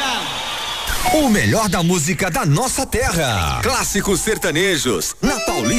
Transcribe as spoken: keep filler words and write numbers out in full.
O melhor da música da nossa terra. Clássicos sertanejos, na Paulista.